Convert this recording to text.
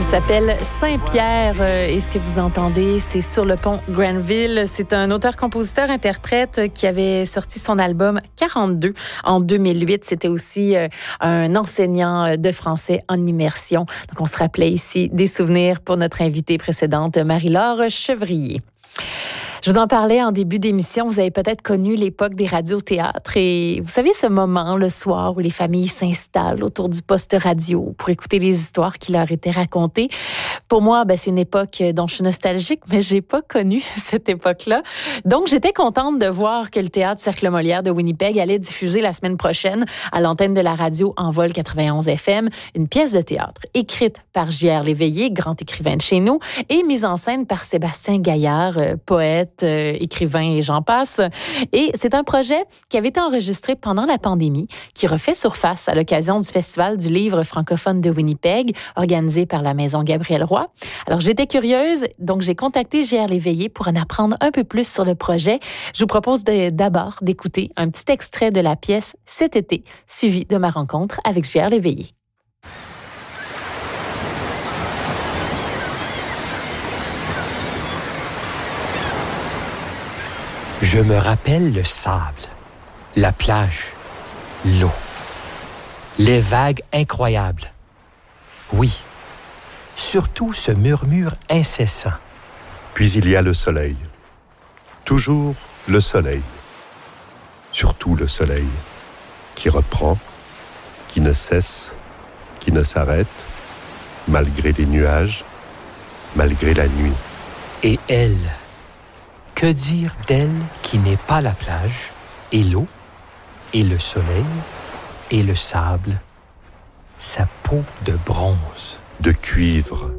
s'appelle Saint-Pierre et ce que vous entendez, c'est Sur le pont Granville. C'est un auteur-compositeur-interprète qui avait sorti son album 42 en 2008. C'était aussi un enseignant de français en immersion. Donc, on se rappelait ici des souvenirs pour notre invitée précédente, Marie-Laure Chevrier. Je vous en parlais en début d'émission. Vous avez peut-être connu l'époque des radiothéâtres et vous savez ce moment le soir où les familles s'installent autour du poste radio pour écouter les histoires qui leur étaient racontées. Pour moi, c'est une époque dont je suis nostalgique, mais j'ai pas connu cette époque-là. Donc, j'étais contente de voir que le Théâtre Cercle Molière de Winnipeg allait diffuser la semaine prochaine à l'antenne de la radio Envol 91 FM une pièce de théâtre écrite par J.R. Léveillé, grand écrivain de chez nous, et mise en scène par Sébastien Gaillard, poète, écrivain et j'en passe. Et c'est un projet qui avait été enregistré pendant la pandémie, qui refait surface à l'occasion du Festival du livre francophone de Winnipeg, organisé par la Maison Gabriel Roy. Alors, j'étais curieuse, donc j'ai contacté J.R. Léveillé pour en apprendre un peu plus sur le projet. Je vous propose d'abord d'écouter un petit extrait de la pièce Cet été, suivi de ma rencontre avec J.R. Léveillé. Je me rappelle le sable, la plage, l'eau, les vagues incroyables. Oui, surtout ce murmure incessant. Puis il y a le soleil. Toujours le soleil. Surtout le soleil, qui reprend, qui ne cesse, qui ne s'arrête, malgré les nuages, malgré la nuit. Et elle, que dire d'elle qui n'est pas la plage, et l'eau, et le soleil, et le sable, sa peau de bronze, de cuivre,